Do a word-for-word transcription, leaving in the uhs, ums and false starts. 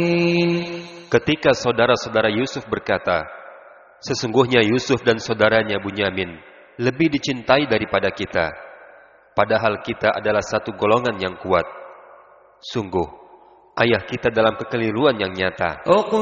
Ketika saudara-saudara Yusuf berkata, sesungguhnya Yusuf dan saudaranya Bunyamin lebih dicintai daripada kita, padahal kita adalah satu golongan yang kuat. Sungguh, ayah kita dalam kekeliruan yang nyata.